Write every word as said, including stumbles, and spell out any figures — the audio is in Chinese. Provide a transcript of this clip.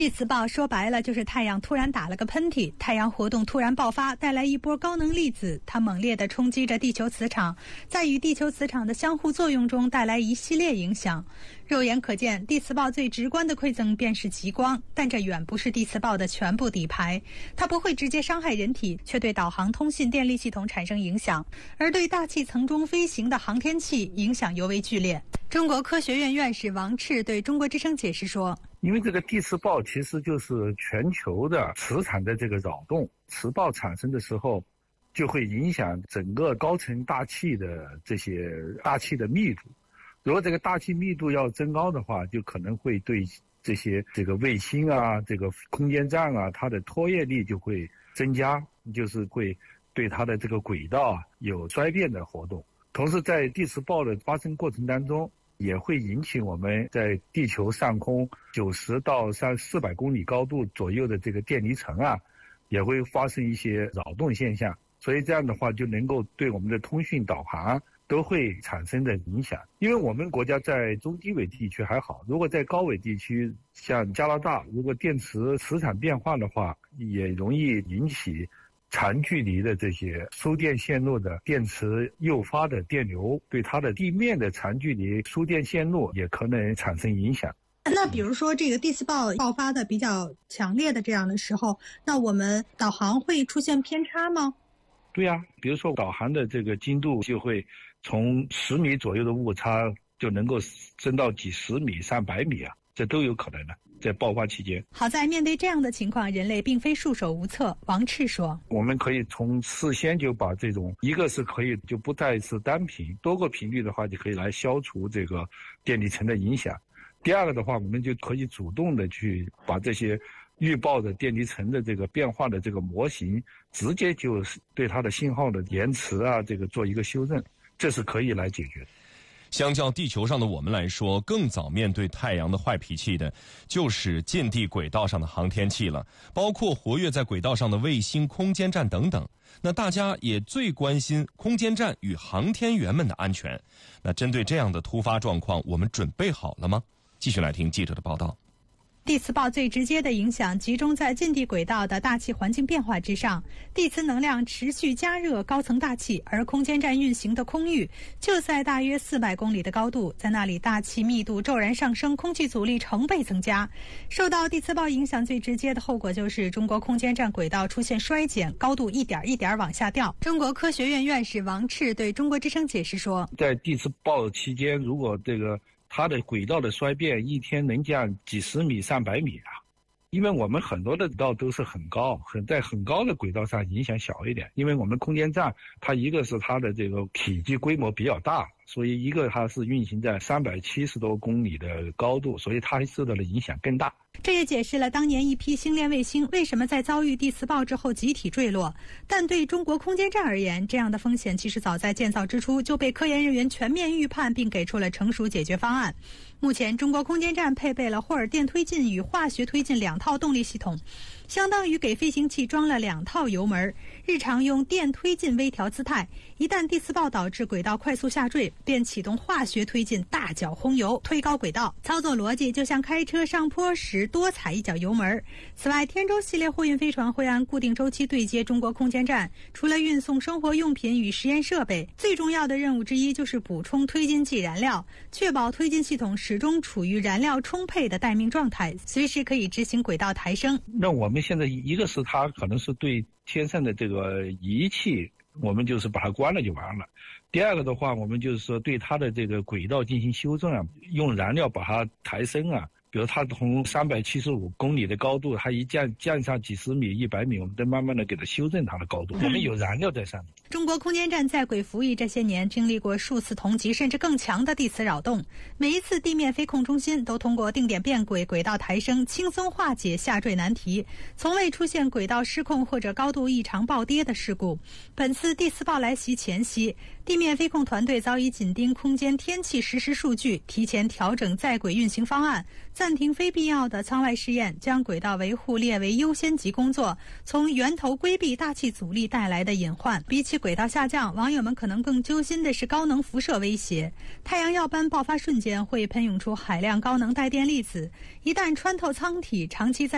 地磁暴说白了就是太阳突然打了个喷嚏，太阳活动突然爆发，带来一波高能粒子，它猛烈地冲击着地球磁场，在与地球磁场的相互作用中带来一系列影响。肉眼可见，地磁暴最直观的馈赠便是极光，但这远不是地磁暴的全部底牌。它不会直接伤害人体，却对导航、通信、电力系统产生影响，而对大气层中飞行的航天器影响尤为剧烈。中国科学院院士王赤对中国之声解释说， 因为这个地磁暴其实就是全球的磁场的这个扰动，磁暴产生的时候就会影响整个高层大气的这些大气的密度。如果这个大气密度要增高的话，就可能会对这些这个卫星啊、这个空间站啊，它的拖曳力就会增加，就是会对它的这个轨道啊有衰变的活动。同时在地磁暴的发生过程当中，也会引起我们在地球上空九十到三四百公里高度左右的这个电离层啊，也会发生一些扰动现象。所以这样的话，就能够对我们的通讯导航都会产生的影响。因为我们国家在中低纬地区还好，如果在高纬地区，像加拿大，如果电磁磁场变化的话，也容易引起长距离的这些输电线路的电磁诱发的电流，对它的地面的长距离输电线路也可能产生影响。 那比如说这个地磁暴爆发的比较强烈的这样的时候，那我们导航会出现偏差吗？ 对呀、啊，比如说导航的这个精度就会从十米左右的误差就能够升到几十米、上百米啊，这都有可能的。在爆发期间， 好在面对这样的情况，人类并非束手无策。王赤说， 我们可以从事先就把这种，一个是可以就不再是单频，多个频率的话就可以来消除这个电离层的影响。第二个的话，我们就可以主动的去把这些预报的电离层的这个变化的这个模型，直接就对它的信号的延迟啊，这个做一个修正，这是可以来解决的。 相较地球上的我们来说，更早面对太阳的坏脾气的就是近地轨道上的航天器了，包括活跃在轨道上的卫星、空间站等等。那大家也最关心空间站与航天员们的安全。那针对这样的突发状况，我们准备好了吗？继续来听记者的报道。 地磁暴最直接的影响集中在近地轨道的大气环境变化之上，地磁能量持续加热高层大气，而空间站运行的空域就在大约四百公里的高度，在那里大气密度骤然上升，空气阻力成倍增加。受到地磁暴影响最直接的后果就是中国空间站轨道出现衰减，高度一点一点往下掉。中国科学院院士王赤对中国之声解释说， 在地磁暴期间，如果这个它的轨道的衰变一天能降几十米、上百米啊，因为我们很多的轨道都是很高，很在很高的轨道上影响小一点。因为我们空间站，它一个是它的这个体积规模比较大，所以一个它是运行在三百七十多公里的高度，所以它受到的影响更大。 这也解释了当年一批星链卫星为什么在遭遇地磁暴之后集体坠落。但对中国空间站而言，这样的风险其实早在建造之初就被科研人员全面预判，并给出了成熟解决方案。目前，中国空间站配备了霍尔电推进与化学推进两套动力系统，相当于给飞行器装了两套油门，日常用电推进微调姿态，一旦地磁暴导致轨道快速下坠，便启动化学推进大脚轰油推高轨道。操作逻辑就像开车上坡时多踩一脚油门。此外，天舟系列货运飞船会按固定周期对接中国空间站，除了运送生活用品与实验设备，最重要的任务之一就是补充推进剂燃料，确保推进系统始终处于燃料充沛的待命状态，随时可以执行轨道抬升。 那我们现在一个是它可能是对天上的这个仪器，我们就是把它关了就完了。第二个的话，我们就是说对它的这个轨道进行修正啊，用燃料把它抬升啊。比如它从三百七十五公里的高度，它一降降上几十米、一百米，我们再慢慢的给它修正它的高度。我们有燃料在上面。 中国空间站在轨服役这些年，经历过数次同级甚至更强的地磁扰动，每一次地面飞控中心都通过定点变轨、轨道抬升，轻松化解下坠难题，从未出现轨道失控或者高度异常暴跌的事故。本次地磁暴来袭前夕，地面飞控团队早已紧盯空间天气实时数据，提前调整在轨运行方案，暂停非必要的舱外试验，将轨道维护列为优先级工作，从源头规避大气阻力带来的隐患。比起轨道下降，网友们可能更揪心的是高能辐射威胁。太阳耀斑爆发瞬间会喷涌出海量高能带电粒子，一旦穿透舱体，长期在